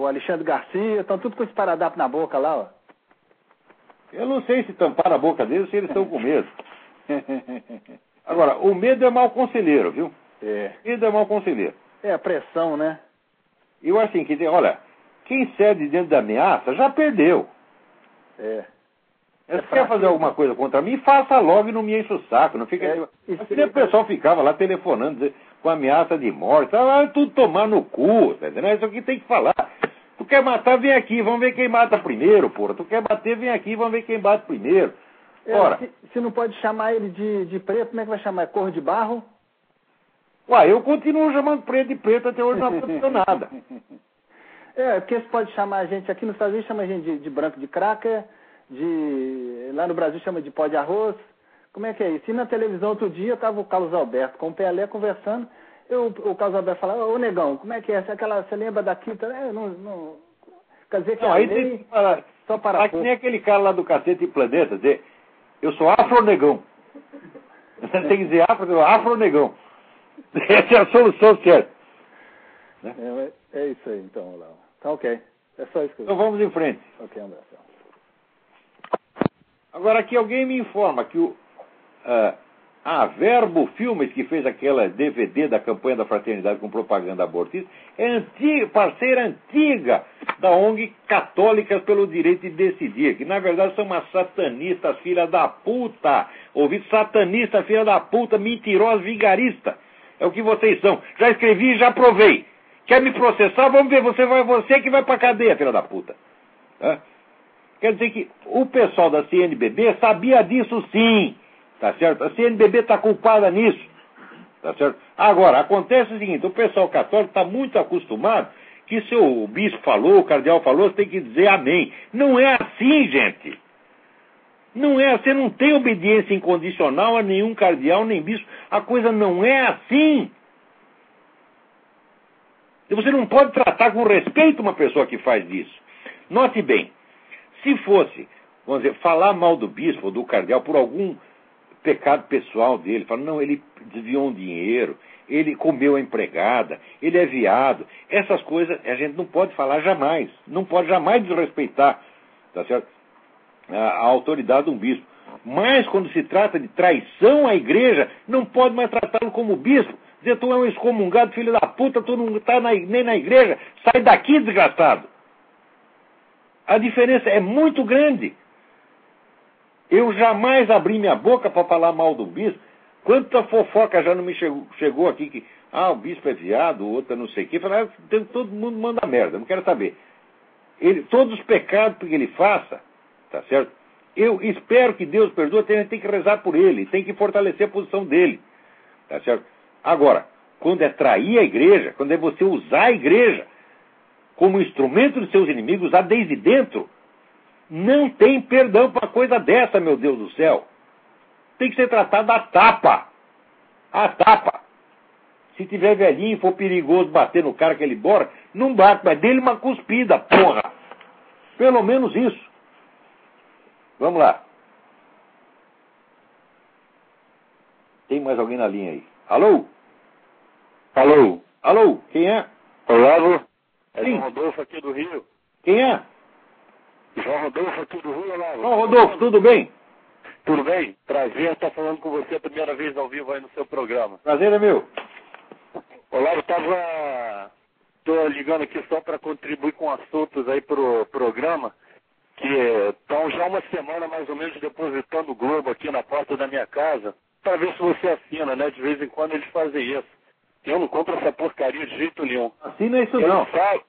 o Alexandre Garcia, estão tudo com esse paradapo na boca lá, ó. Eu não sei se tamparam a boca deles ou se eles estão com medo. Agora, o medo é mau conselheiro, viu? Medo é mau conselheiro. É a pressão, né? Eu acho assim, que olha, quem cede dentro da ameaça já perdeu. Se quer fazer alguma coisa contra mim, faça logo e não me enche o saco. Não fica. O pessoal ficava lá telefonando com ameaça de morte. Tudo tomar no cu, tá entendendo? Isso aqui tem que falar. Tu quer matar, vem aqui, vamos ver quem mata primeiro, porra. Tu quer bater, vem aqui, vamos ver quem bate primeiro. Ora, se não pode chamar ele de preto, como é que vai chamar? Cor de barro? Uai, eu continuo chamando preto de preto, até hoje não aconteceu nada. Porque você pode chamar a gente, aqui nos Estados Unidos chama a gente de branco de cracker, lá no Brasil chama de pó de arroz. Como é que é isso? E na televisão outro dia estava o Carlos Alberto com o Pelé conversando, o Carlos Alberto falava, ô negão, como é que é? Você lembra daqui? Não, quer dizer que não, aí tem que falar, só para que nem aquele cara lá do Cacete e Planeta, dizer, eu sou afronegão. Você tem que dizer afronegão. Essa é a solução certa. Né? É isso aí, então, Léo. Tá ok. É só isso que eu... Então vamos em frente. Ok, André. Agora aqui alguém me informa que a Verbo Filmes, que fez aquela DVD da campanha da fraternidade com propaganda abortista, é parceira antiga da ONG Católicas pelo Direito de Decidir, que na verdade são umas satanistas, filha da puta. Ouvido? Satanista, filha da puta, mentirosa, vigarista. É o que vocês são. Já escrevi e já provei. Quer me processar? Vamos ver, você que vai pra cadeia, filha da puta. Quer dizer que o pessoal da CNBB sabia disso sim. Tá certo? A CNBB está culpada nisso. Tá certo? Agora, acontece o seguinte, o pessoal católico está muito acostumado que se o bispo falou, o cardeal falou, você tem que dizer amém. Não é assim, gente. Não é, você não tem obediência incondicional a nenhum cardeal, nem bispo. A coisa não é assim. E você não pode tratar com respeito uma pessoa que faz isso. Note bem, se fosse, vamos dizer, falar mal do bispo ou do cardeal por algum pecado pessoal dele, fala, não, ele desviou um dinheiro, ele comeu a empregada, ele é viado, essas coisas a gente não pode falar jamais, não pode jamais desrespeitar, tá certo? A autoridade de um bispo. Mas quando se trata de traição à igreja, não pode mais tratá-lo como bispo. Dizer, tu é um excomungado, filho da puta, tu não está nem na igreja, sai daqui, desgraçado. A diferença é muito grande. Eu jamais abri minha boca para falar mal do bispo. Quanta fofoca já não me chegou aqui que, o bispo é viado, o outro é não sei o quê. Falei, todo mundo manda merda, não quero saber. Todos os pecados que ele faça, tá certo? Eu espero que Deus perdoe, tem que rezar por ele, tem que fortalecer a posição dele, tá certo? Agora, quando é trair a igreja, quando é você usar a igreja como instrumento dos seus inimigos, usar desde dentro, não tem perdão para coisa dessa, meu Deus do céu. Tem que ser tratado a tapa. A tapa. Se tiver velhinho e for perigoso bater no cara que ele bora, não bate, mas dele uma cuspida, porra. Pelo menos isso. Vamos lá. Tem mais alguém na linha aí? Alô? Alô? Alô? Quem é? Olavo? É Sim. João Rodolfo aqui do Rio. Quem é? João Rodolfo aqui do Rio, Olavo. João Rodolfo, tudo bem? Tudo bem? Prazer estar falando com você a primeira vez ao vivo aí no seu programa. Prazer é meu. Olavo, tô ligando aqui só para contribuir com assuntos aí pro programa, que estão já uma semana mais ou menos depositando o Globo aqui na porta da minha casa, para ver se você assina, né? De vez em quando eles fazem isso. Eu não compro essa porcaria de jeito nenhum. Assina isso não.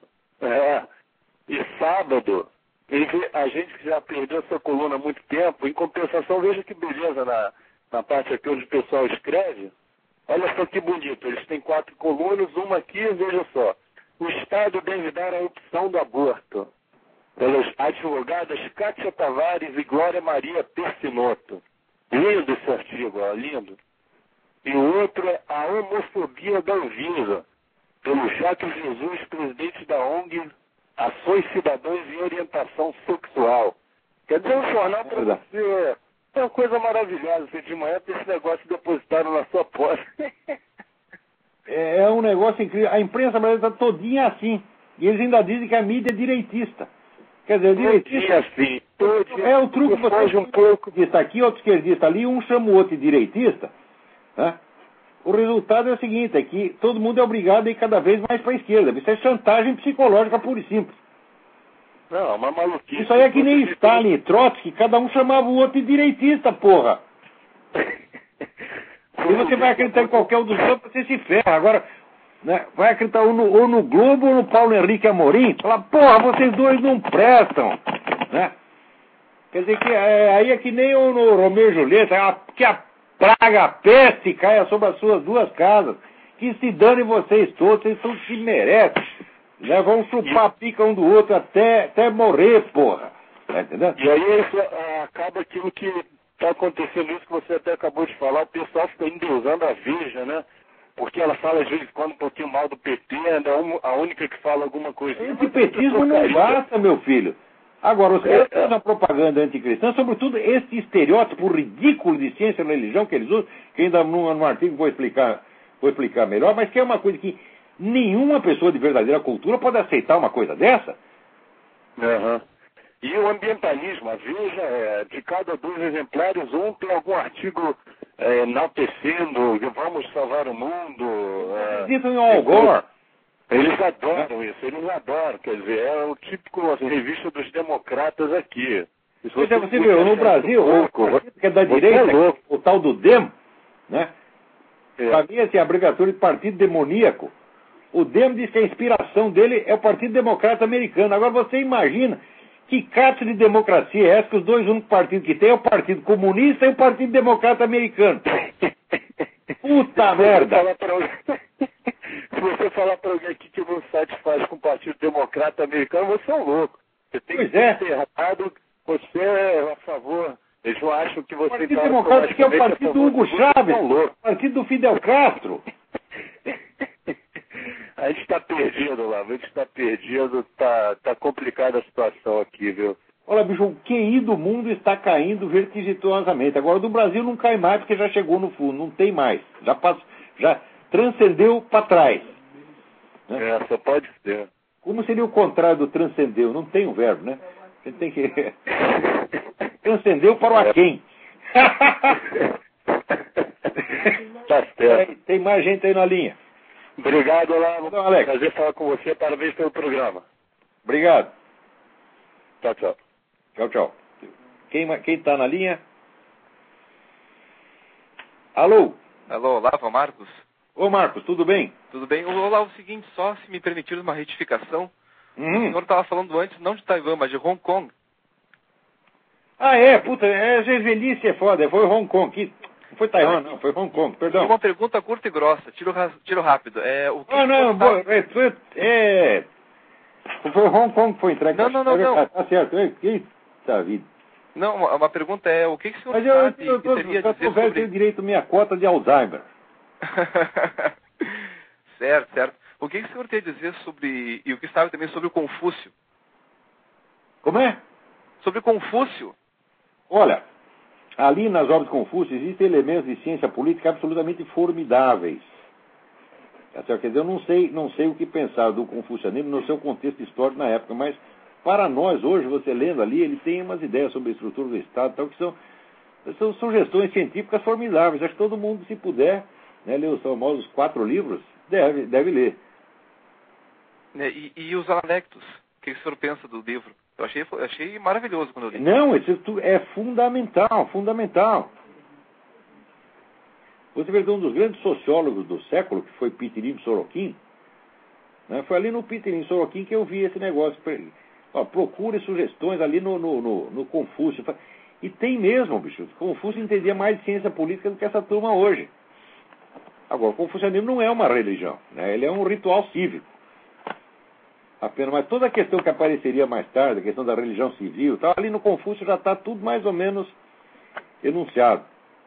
E sábado, a gente que já perdeu essa coluna há muito tempo, em compensação, veja que beleza na parte aqui onde o pessoal escreve. Olha só que bonito, eles têm 4 colunas, uma aqui, veja só. O Estado deve dar a opção do aborto. Pelas advogadas Kátia Tavares e Glória Maria Persinoto. Lindo esse artigo, ó, lindo. E o outro é a homofobia da Anvisa, pelo Jacques Jesus, presidente da ONG Ações Cidadãs em Orientação Sexual. Quer dizer, um jornal para você é uma coisa maravilhosa. Você de manhã tem esse negócio depositado na sua porta. É um negócio incrível. A imprensa brasileira está todinha assim. E eles ainda dizem que a mídia é direitista. Quer dizer, direitista assim, é o truque que você um pouco. está aqui, outro esquerdista ali, um chama o outro de direitista. Né? O resultado é o seguinte, é que todo mundo é obrigado a ir cada vez mais para a esquerda. Isso é chantagem psicológica pura e simples. Não, uma maluquice. Isso aí é que nem Stalin e Trotsky, cada um chamava o outro de direitista, porra. Se você vai acreditar em qualquer um dos dois, você se ferra. Agora, né, vai acreditar ou no Globo ou no Paulo Henrique Amorim, fala, porra, vocês dois não prestam. Né? Quer dizer, que aí é que nem no Romeu e Julieta, que a praga, a peste caia sobre as suas duas casas. Que se dane vocês todos se merecem. Né? Vão chupar a pica um do outro até morrer, porra. Tá entendendo? E aí isso acaba aquilo que está acontecendo, isso que você até acabou de falar, o pessoal fica endeusando a Veja, né? Porque ela fala às vezes quando um pouquinho mal do PT, ainda é a única que fala alguma coisa. Antipetismo não basta, meu filho. Agora, os caras fazem a propaganda anticristã, sobretudo este estereótipo ridículo de ciência e religião que eles usam, que ainda num artigo vou explicar melhor, mas que é uma coisa que nenhuma pessoa de verdadeira cultura pode aceitar uma coisa dessa. Uhum. E o ambientalismo, a Veja, de cada 2 exemplares, um tem algum artigo enaltecendo, vamos salvar o mundo. Acreditam em Al Gore. Eles adoram isso, eles adoram, quer dizer, é o típico revista dos democratas aqui. Você viu, no Brasil, que é da direita, o tal do DEM, né? Pra mim, assim, a abreviatura de partido demoníaco. O DEM diz que a inspiração dele é o Partido Democrata Americano. Agora você imagina que cato de democracia é essa, que os dois únicos partidos que tem é o Partido Comunista e o Partido Democrata Americano. Puta merda! Se você falar para alguém aqui que não se satisfaz com o Partido Democrata Americano, você é um louco. Você tem que ser errado, você é a favor. Eles não acham que você... O Partido Democrata que é o partido do Hugo Chávez, o partido do Fidel Castro. A gente está perdido lá, a gente está perdido, tá complicada a situação aqui, viu? Olha, bicho, o QI do mundo está caindo vertiginosamente. Agora, do Brasil não cai mais porque já chegou no fundo, não tem mais. Já transcendeu para trás. Né? Só pode ser. Como seria o contrário do transcendeu? Não tem um verbo, né? A gente tem que... Transcendeu para o aquém. Tá certo. Tem mais gente aí na linha. Obrigado, Olavo. Então, Alex. Prazer falar com você. Parabéns pelo programa. Obrigado. Tchau, tchau. Tchau, tchau. Quem tá na linha? Alô? Alô, Olavo, Marcos? Ô, Marcos, tudo bem? Tudo bem. Olavo, o seguinte, só se me permitir uma retificação. O senhor estava falando antes, não de Taiwan, mas de Hong Kong. Ah, é? Puta, velhice é foda. Foi Hong Kong. Não foi Taiwan, não. Foi Hong Kong, perdão. Uma pergunta curta e grossa. Tiro rápido. Foi Hong Kong que foi entregue. Não. Tá certo. Eita vida. Não, uma pergunta é, o que o senhor mas sabe eu tô velho, tenho direito à minha cota de Alzheimer. Certo. O que o senhor tem a dizer sobre, e o que sabe também sobre o Confúcio? Como é? Sobre Confúcio. Olha, ali nas obras de Confúcio existem elementos de ciência política absolutamente formidáveis. Quer dizer, eu não sei o que pensar do confucianismo no seu contexto histórico na época, mas para nós hoje, você lendo ali, ele tem umas ideias sobre a estrutura do Estado, tal, que são sugestões científicas formidáveis. Acho que todo mundo, se puder, né, ler os famosos 4 livros, deve ler. E os anectos? O que o senhor pensa do livro? Eu achei maravilhoso quando eu li. Não, isso é fundamental. Você vê que um dos grandes sociólogos do século, que foi Pitirim Sorokin, né, foi ali no Pitirim Sorokin que eu vi esse negócio. Procure sugestões ali no Confúcio. E tem mesmo, bicho. Confúcio entendia mais de ciência política do que essa turma hoje. Agora, o confucianismo não é uma religião, né? Ele é um ritual cívico. Apenas, mas toda a questão que apareceria mais tarde, a questão da religião civil, tal, ali no Confúcio já está tudo mais ou menos enunciado.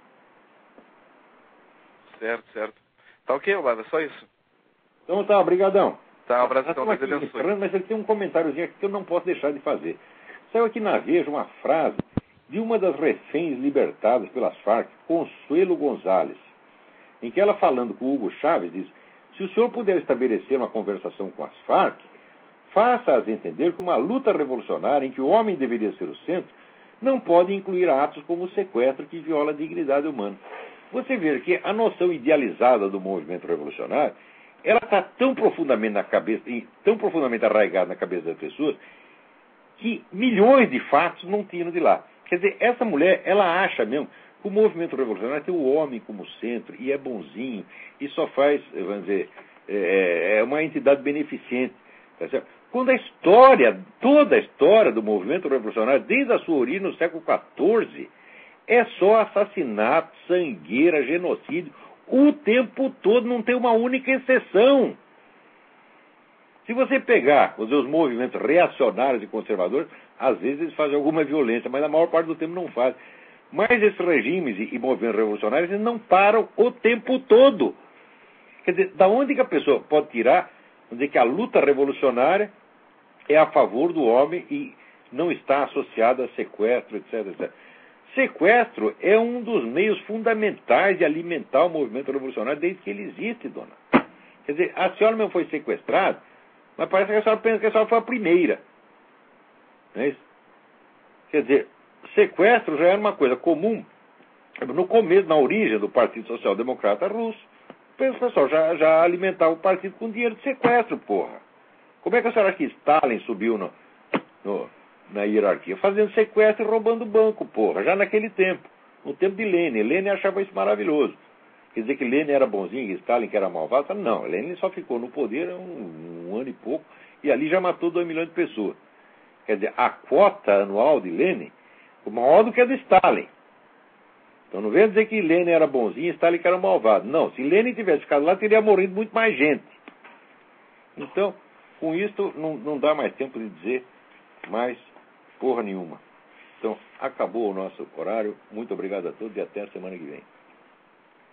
Certo. Tá ok, Olavo, é só isso. Então tá, brigadão. Tá, um abraço, então, mas ele tem um comentáriozinho aqui que eu não posso deixar de fazer. Saiu aqui na Veja uma frase de uma das reféns libertadas pelas Farc, Consuelo Gonzalez, em que ela, falando com o Hugo Chávez, diz: se o senhor puder estabelecer uma conversação com as Farc, faça-as entender que uma luta revolucionária em que o homem deveria ser o centro não pode incluir atos como o sequestro que viola a dignidade humana. Você vê que a noção idealizada do movimento revolucionário, ela está tão profundamente na cabeça, tão profundamente arraigada na cabeça das pessoas, que milhões de fatos não tiram de lá. Quer dizer, essa mulher, ela acha mesmo que o movimento revolucionário tem o homem como centro, e é bonzinho, e só faz, vamos dizer, é uma entidade beneficente. Tá certo? Quando a história, toda a história do movimento revolucionário, desde a sua origem no século XIV, é só assassinato, sangueira, genocídio, o tempo todo, não tem uma única exceção. Se você pegar os movimentos reacionários e conservadores, às vezes eles fazem alguma violência, mas na maior parte do tempo não fazem. Mas esses regimes e movimentos revolucionários eles não param o tempo todo. Quer dizer, da onde que a pessoa pode tirar, vamos dizer, que a luta revolucionária é a favor do homem e não está associada a sequestro, etc, etc. Sequestro é um dos meios fundamentais de alimentar o movimento revolucionário desde que ele existe, dona. Quer dizer, a senhora mesmo foi sequestrada, mas parece que a senhora pensa que a senhora foi a primeira. Não é isso? Quer dizer, sequestro já era uma coisa comum. No começo, na origem do Partido Social Democrata Russo, o pessoal já alimentava o partido com dinheiro de sequestro, porra. Como é que a senhora acha que Stalin subiu na hierarquia? Fazendo sequestro e roubando banco, porra, já naquele tempo. No tempo de Lenin. Lenin achava isso maravilhoso. Quer dizer que Lenin era bonzinho e Stalin que era malvado? Não, Lenin só ficou no poder um ano e pouco e ali já matou 2 milhões de pessoas. Quer dizer, a quota anual de Lenin foi maior do que a de Stalin. Então não vem dizer que Lenin era bonzinho e Stalin que era malvado. Não, se Lenin tivesse ficado lá, teria morrido muito mais gente. Então, com isso, não dá mais tempo de dizer mais porra nenhuma. Então, acabou o nosso horário. Muito obrigado a todos e até a semana que vem.